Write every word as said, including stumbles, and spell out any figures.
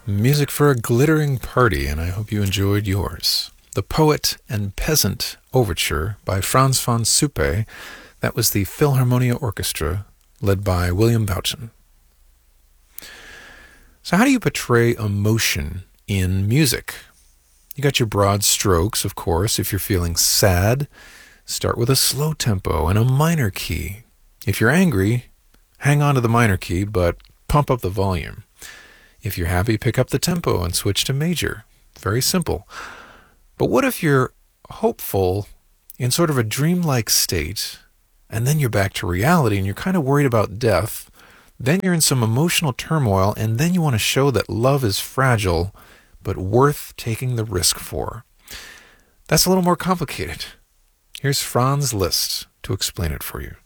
Music for a glittering party, and I hope you enjoyed yours. The Poet and Peasant Overture by Franz von Suppe. That was the Philharmonia Orchestra, led by William Boughton. So how do you portray emotion in music? You got your broad strokes, of course. If you're feeling sad, start with a slow tempo and a minor key. If you're angry, hang on to the minor key, but pump up the volume. If you're happy, pick up the tempo and switch to major. Very simple. But what if you're hopeful in sort of a dreamlike state, and then you're back to reality and you're kind of worried about death, then you're in some emotional turmoil, and then you want to show that love is fragile, but worth taking the risk for? That's a little more complicated. Here's Franz Liszt to explain it for you.